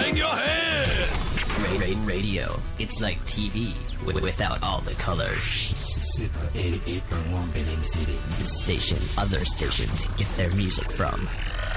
hang your head. Radio. It's like TV without all the colors. Super 88.1 Benin City. The station other stations get their music from.